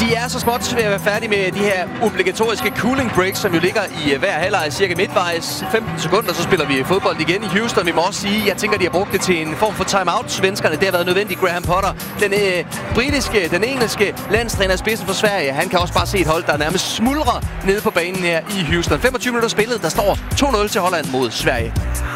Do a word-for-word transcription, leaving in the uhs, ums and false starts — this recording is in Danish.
Vi er så småt ved at være færdige med de her obligatoriske cooling breaks, som jo ligger i hver halvleg cirka midtvejs. femten sekunder, så spiller vi fodbold igen i Houston. Vi må også sige, jeg tænker, de har brugt det til en form for timeout. Svenskerne, det har været nødvendigt. Graham Potter, den øh, britiske, den engelske landstræner spidsen for Sverige, han kan også bare se et hold, der nærmest smuldrer nede på banen her i Houston. femogtyve minutter spillet, der står to nul til Holland mod Sverige.